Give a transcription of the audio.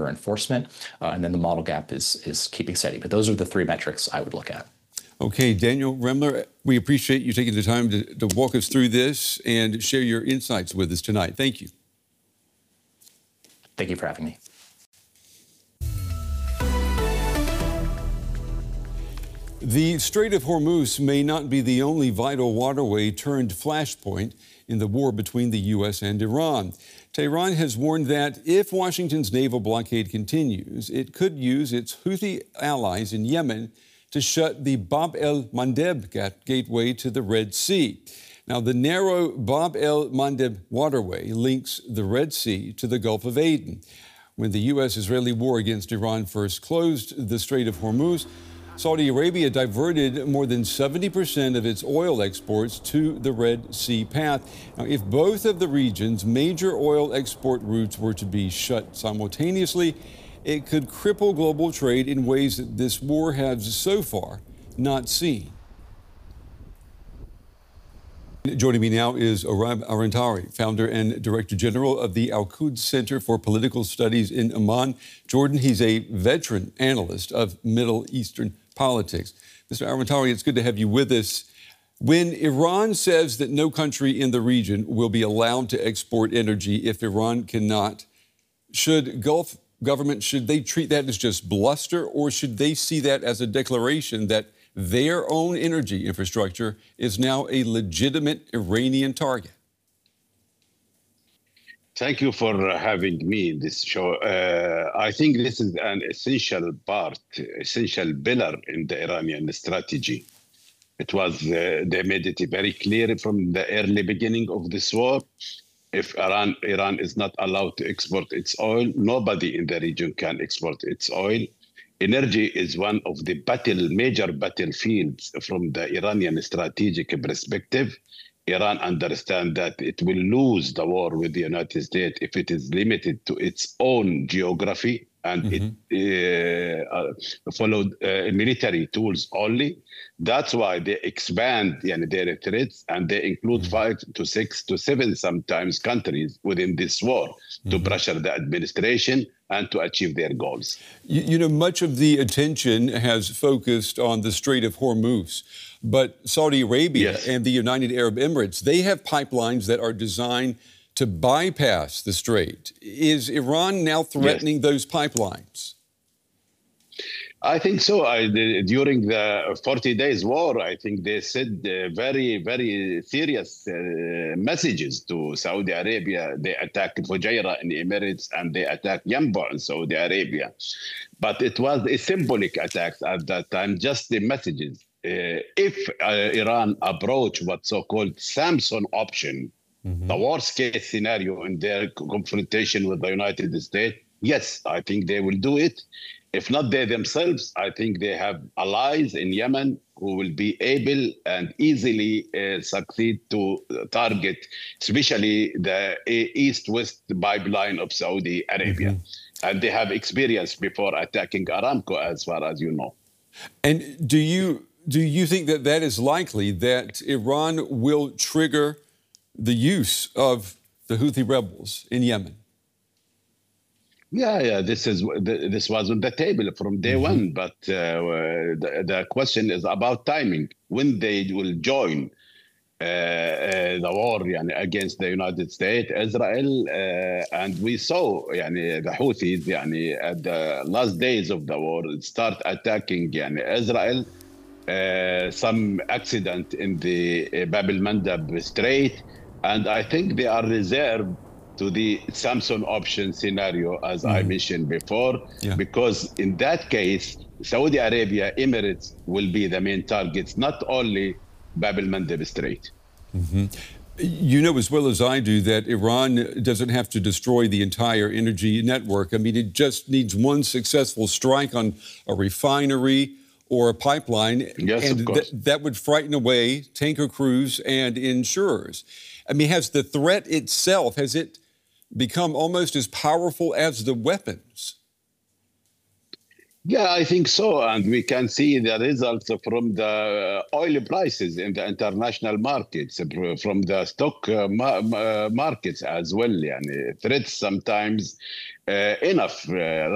stronger enforcement, and then the model gap is keeping steady. But those are the three metrics I would look at. Okay, Daniel Remler, we appreciate you taking the time to walk us through this and share your insights with us tonight. Thank you. Thank you for having me. The Strait of Hormuz may not be the only vital waterway turned flashpoint in the war between the U.S. and Iran. Tehran has warned that if Washington's naval blockade continues, it could use its Houthi allies in Yemen to shut the Bab el-Mandeb gateway to the Red Sea. Now, the narrow Bab el-Mandeb waterway links the Red Sea to the Gulf of Aden. When the U.S.-Israeli war against Iran first closed the Strait of Hormuz, Saudi Arabia diverted more than 70% of its oil exports to the Red Sea path. Now, if both of the region's major oil export routes were to be shut simultaneously, it could cripple global trade in ways that this war has so far not seen. Joining me now is Orab Arantari, founder and director general of the Al-Quds Center for Political Studies in Amman, Jordan. He's a veteran analyst of Middle Eastern politics. Mr. Arantari, it's good to have you with us. When Iran says that no country in the region will be allowed to export energy if Iran cannot, should Gulf government, should they treat that as just bluster, or should they see that as a declaration that their own energy infrastructure is now a legitimate Iranian target? Thank you for having me in this show. I think this is an essential pillar in the Iranian strategy. It was, they made it very clear from the early beginning of this war. If Iran is not allowed to export its oil, nobody in the region can export its oil. Energy is one of the major battlefields from the Iranian strategic perspective. Iran understands that it will lose the war with the United States if it is limited to its own geography and it followed military tools only. That's why they expand their threats, and they include 5 to 6 to 7 sometimes countries within this war to pressure the administration and to achieve their goals. You know, much of the attention has focused on the Strait of Hormuz, but Saudi Arabia and the United Arab Emirates, they have pipelines that are designed to bypass the strait. Is Iran now threatening those pipelines? I think so. During the 40 days war, I think they said very, very serious messages to Saudi Arabia. They attacked Fujairah in the Emirates and they attacked Yanbu in Saudi Arabia. But it was a symbolic attack at that time, just the messages. If Iran approach what's so-called Samson option, the worst case scenario in their confrontation with the United States, yes, I think they will do it. If not they themselves, I think they have allies in Yemen who will be able and easily succeed to target, especially the east-west pipeline of Saudi Arabia. And they have experience before attacking Aramco, as far as you know. And do you think that that is likely, that Iran will trigger the use of the Houthi rebels in Yemen? Yeah, this was on the table from day one, but the question is about timing, when they will join the war against the United States, Israel, and we saw the Houthis at the last days of the war start attacking Israel. Some accident in the Bab el-Mandeb Strait, and I think they are reserved to the Samson option scenario, as I mentioned before, because in that case, Saudi Arabia, Emirates will be the main targets, not only Bab el-Mandeb Strait. You know as well as I do that Iran doesn't have to destroy the entire energy network. I mean, it just needs one successful strike on a refinery or a pipeline, and that would frighten away tanker crews and insurers. I mean, has the threat itself, has it become almost as powerful as the weapons? Yeah, I think so. And we can see the results from the oil prices in the international markets, from the stock markets as well. Threats sometimes enough